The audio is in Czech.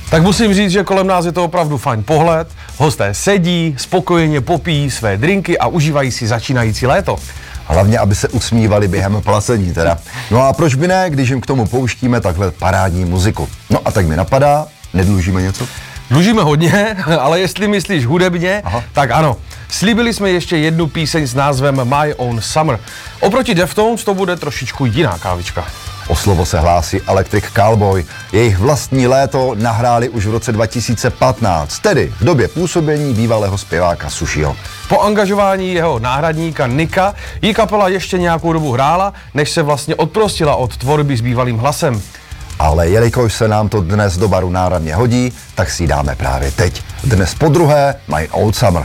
Tak musím říct, že kolem nás je to opravdu fajn pohled. Hosté sedí, spokojeně popíjí své drinky a užívají si začínající léto. Hlavně, aby se usmívali během placení teda. No a proč by ne, když jim k tomu pouštíme takhle parádní muziku. No a tak mi napadá, nedlužíme něco? Dlužíme hodně, ale jestli myslíš hudebně, tak ano. Slíbili jsme ještě jednu píseň s názvem My Own Summer. Oproti Deftones to bude trošičku jiná kávička. O slovo se hlásí Electric Callboy. Jejich vlastní léto nahráli už v roce 2015, tedy v době působení bývalého zpěváka Sushiho. Po angažování jeho náhradníka Nika jí kapela ještě nějakou dobu hrála, než se vlastně odprostila od tvorby s bývalým hlasem. Ale jelikož se nám to dnes do baru náramně hodí, tak si ji dáme právě teď. Dnes podruhé My Own Summer.